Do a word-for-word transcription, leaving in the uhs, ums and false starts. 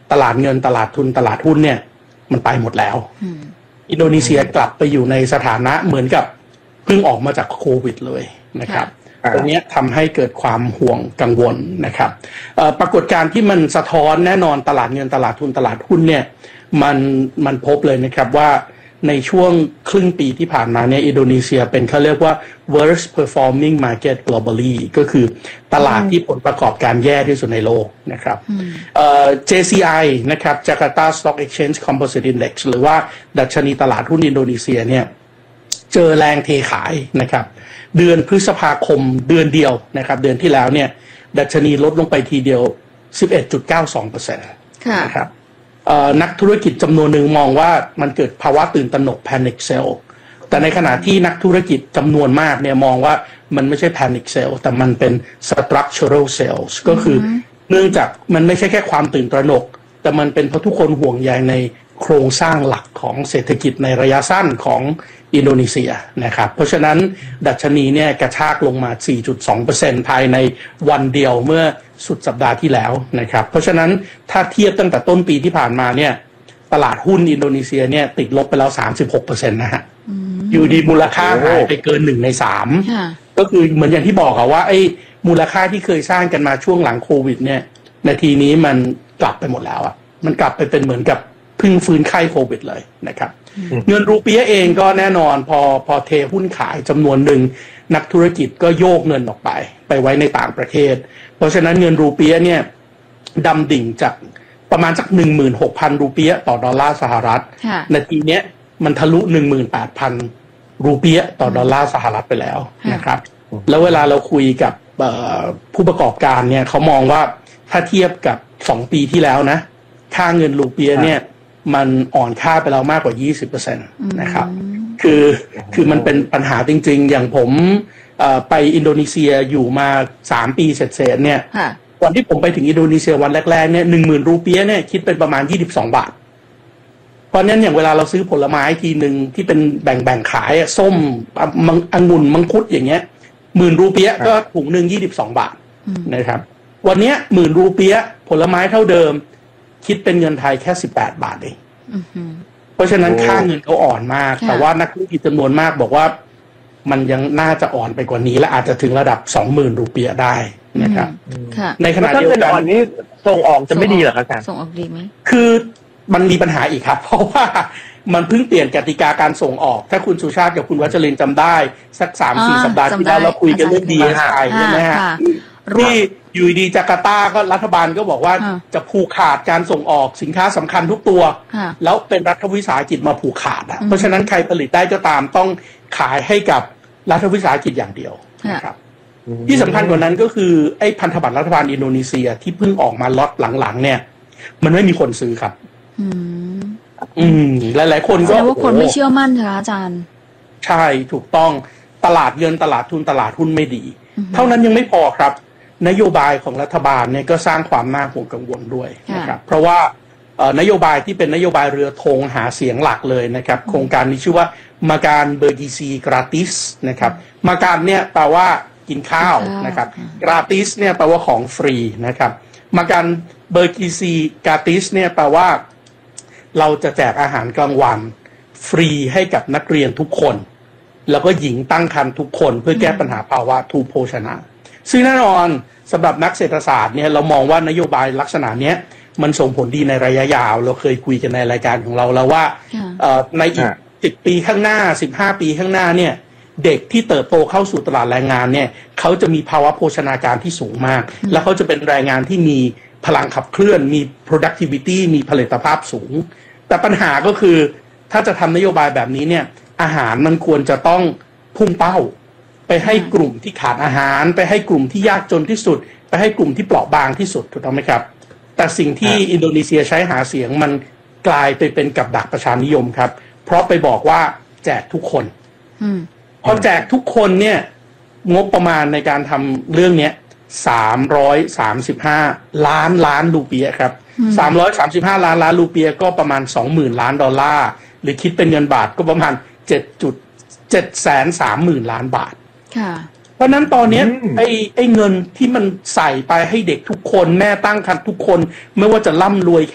ตลาดเงินตลาดทุนตลาดหุ้นเนี่ยมันไปหมดแล้วอินโดนีเซียกลับไปอยู่ในสถานะเหมือนกับเพิ่งออกมาจากโควิดเลยนะครับตรงนี้ทำให้เกิดความห่วงกังวลนะครับปรากฏการณ์ที่มันสะท้อนแน่นอนตลาดเงินตลาดทุนตลาดหุ้นเนี่ยมันมันพบเลยนะครับว่าในช่วงครึ่งปีที่ผ่านมาเนี่ยอินโดนีเซียเป็นเขาเรียกว่า worst performing market globally ก็คือตลาดที่ผลประกอบการแย่ที่สุดในโลกนะครับเอ่อ เจ ซี ไอ นะครับ Jakarta Stock Exchange Composite Index หรือว่าดัชนีตลาดหุ้นอินโดนีเซียเนี่ยเจอแรงเทขายนะครับเดือนพฤษภาคมเดือนเดียวนะครับเดือนที่แล้วเนี่ยดัชนีลดลงไปทีเดียว สิบเอ็ดจุดเก้าสองเปอร์เซ็นต์ นะครับนักธุรกิจจำนวนหนึ่งมองว่ามันเกิดภาวะตื่นตระหนก panic sell แต่ในขณะที่นักธุรกิจจำนวนมากเนี่ยมองว่ามันไม่ใช่ panic sell แต่มันเป็น structural sales ก็คือเนื่องจากมันไม่ใช่แค่ความตื่นตระหนกแต่มันเป็นเพราะทุกคนห่วงใยในโครงสร้างหลักของเศรษฐกิจในระยะสั้นของอินโดนีเซียนะครับเพราะฉะนั้นดัชนีเนี่ยกระชากลงมา สี่จุดสองเปอร์เซ็นต์ ภายในวันเดียวเมื่อสุดสัปดาห์ที่แล้วนะครับเพราะฉะนั้นถ้าเทียบตั้งแต่ต้นปีที่ผ่านมาเนี่ยตลาดหุ้นอินโดนีเซียเนี่ยติดลบไปแล้ว สามสิบหกเปอร์เซ็นต์ นะฮะอยู่ดีมูลค่าหายไปเกินหนึ่งในสามก็คือเหมือนอย่างที่บอกอะว่าไอ้มูลค่าที่เคยสร้างกันมาช่วงหลังโควิดเนี่ยนาทีนี้มันกลับไปหมดแล้วอะมันกลับไปเป็นเหมือนกับเพิ่งฟื้นไข้โควิดเลยนะครับเงินรูเปียเองก็แน่นอนพอพอเทหุ้นขายจำนวนหนึ่งนักธุรกิจก็โยกเงินออกไปไปไว้ในต่างประเทศเพราะฉะนั้นเงินรูเปียเนี่ยดำดิ่งจากประมาณสัก หนึ่งหมื่นหกพัน รูเปียต่อดอลลาร์สหรัฐนาทีเนี้ยมันทะลุ หนึ่งหมื่นแปดพัน รูเปียต่อดอลลาร์สหรัฐไปแล้วนะครับแล้วเวลาเราคุยกับผู้ประกอบการเนี่ยเขามองว่าถ้าเทียบกับสองปีที่แล้วนะค่าเงินรูเปียเนี่ยมันอ่อนค่าไปแล้วมากกว่า ยี่สิบเปอร์เซ็นต์ นะครับคือคือมันเป็นปัญหาจริงๆอย่างผมไปอินโดนีเซียอยู่มาสามปีเสร็จๆเนี่ยก่อนที่ผมไปถึงอินโดนีเซียวันแรกๆเนี่ย หนึ่งหมื่น รูเปียเนี่ยคิดเป็นประมาณยี่สิบสองบาทเพราะนั้นอย่างเวลาเราซื้อผลไม้ทีนึงที่เป็นแบ่งๆขายส้มองุ่นมังคุดอย่างเงี้ยหมื่นรูเปียก็ถุงนึงยี่สิบสองบาทนะครับวันนี้หมื่นรูเปียผลไม้เท่าเดิมคิดเป็นเงินไทยแค่สิบแปดบาทเองเพราะฉะนั้นค่าเงินเขาอ่อนมากแต่ว่านักธุรกิจจำนวนมากบอกว่ามันยังน่าจะอ่อนไปกว่านี้และอาจจะถึงระดับ สองหมื่น รูเปียได้นะครับในขณะเดียวกันอ่อนนี้ส่งออกจะไม่ดีเหรอครับอาจารย์ส่งออกดีไหมคือมันมีปัญหาอีกครับเพราะว่ามันเพิ่งเปลี่ยนกติกาการส่งออกถ้าคุณสุชาติกับคุณวัชรินทร์จำได้สัก สามสี่ สัปดาห์ที่แล้วเราคุยกันเรื่อง ดี เอส ไอ ใช่ไหมฮะที่อยู่ดีจาการ์ตาก็รัฐบาลก็บอกว่าจะผูกขาดการส่งออกสินค้าสำคัญทุกตัวแล้วเป็นรัฐวิสาหกิจมาผูกขาดอ่ะเพราะฉะนั้นใครผลิตได้ก็ตามต้องขายให้กับรัฐวิสาหกิจอย่างเดียวนะครับที่สำคัญกว่านั้นก็คือไอ้พันธบัตรรัฐบาลอินโดนีเซียที่เพิ่งออกมาล็อตหลังๆเนี่ยมันไม่มีคนซื้อครับอืมหลายๆคนก็แสดงว่าคนไม่เชื่อมั่นค่ะอาจารย์ใช่ถูกต้องตลาดเงินตลาดทุนตลาดหุ้นไม่ดีเท่านั้นยังไม่พอครับนโยบายของรัฐบาลเนี่ยก็สร้างความน่าห่วงกังวลด้วยนะครับเพราะว่านโยบายที่เป็นนโยบายเรือธงหาเสียงหลักเลยนะครับโครงการนี้ชื่อว่ามาการเบอร์กีซีกราติสนะครับมาการเนี่ยแปลว่ากินข้าวนะครับกราติสเนี่ยแปลว่าของฟรีนะครับมาการเบอร์กีซีกราติสเนี่ยแปลว่าเราจะแจกอาหารกลางวันฟรีให้กับนักเรียนทุกคนแล้วก็หญิงตั้งครรภ์ทุกคนเพื่อแก้ปัญหาภาวะทุพโภชนะซึ่งแน่นอนสำหรับนักเศรษฐศาสตร์เนี่ยเรามองว่านโยบายลักษณะนี้มันส่งผลดีในระยะยาวเราเคยคุยกันในรายการของเราแล้วว่าในอีกสิบปีข้างหน้าสิบห้าปีข้างหน้าเนี่ยเด็กที่เติบโตเข้าสู่ตลาดแรงงานเนี่ยเขาจะมีภาวะโภชนาการที่สูงมากและเขาจะเป็นแรงงานที่มีพลังขับเคลื่อนมี productivity มีผลิตภาพสูงแต่ปัญหาก็คือถ้าจะทำนโยบายแบบนี้เนี่ยอาหารมันควรจะต้องพุ่งเป้าไปให้กลุ่มที่ขาดอาหารไปให้กลุ่มที่ยากจนที่สุดไปให้กลุ่มที่เปราะบางที่สุดถูกต้องไหมครับแต่สิ่งที่อินโดนีเซียใช้หาเสียงมันกลายไปเป็นกับดักประชานิยมครับเพราะไปบอกว่าแจกทุกคนพอแจกทุกคนเนี่ยงบประมาณในการทำเรื่องนี้สามร้อยสามสิบห้าล้านล้านรูเปียครับสามร้อยสามสิบห้าล้านล้านรูเปียก็ประมาณ สองหมื่น ล้านดอลลาร์หรือคิดเป็นเงินบาทก็ประมาณ เจ็ดจุดเจ็ดแสนสามหมื่น ล้านบาทเพราะนั้นตอนนี้ไอ้ไอ้เงินที่มันใส่ไปให้เด็กทุกคนแม่ตั้งครรภ์ทุกคนไม่ว่าจะร่ำรวย